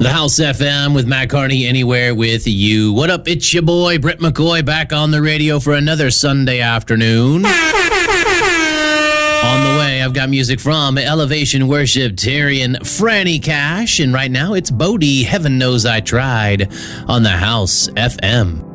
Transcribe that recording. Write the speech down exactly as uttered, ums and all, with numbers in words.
The House F M with Matt Carney, anywhere with you. What up? It's your boy, Britt McCoy, back on the radio for another Sunday afternoon. On the way, I've got music from Elevation Worship, Terry and Franny Cash. And right now, it's Bodie, Heaven Knows I Tried, on the House F M.